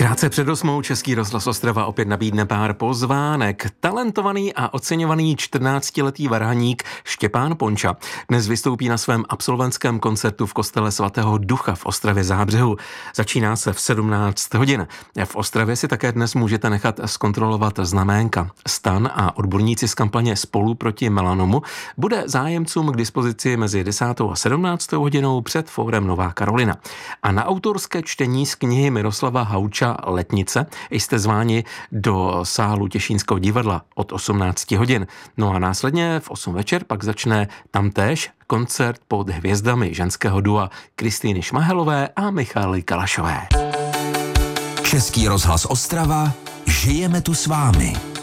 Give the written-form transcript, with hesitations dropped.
Krátce před 8 Český rozhlas Ostrava opět nabídne pár pozvánek. Talentovaný a oceňovaný 14letý varhaník Štěpán Ponča dnes vystoupí na svém absolventském koncertu v kostele svatého Ducha v Ostravě Zábřehu. Začíná se v 17 hodin. V Ostravě si také dnes můžete nechat zkontrolovat znaménka. STAN a odborníci z kampaně Spolu proti melanomu bude zájemcům k dispozici mezi 10. a 17. hodinou před fórem Nová Karolina. A na autorské čtení z knihy Miroslava Hauča Letnice jste zváni do sálu Těšínského divadla od 18 hodin. No a následně v 8 večer pak začne tamtéž koncert pod hvězdami ženského dua Kristýny Šmahelové a Michaely Kalašové. Český rozhlas Ostrava, žijeme tu s vámi.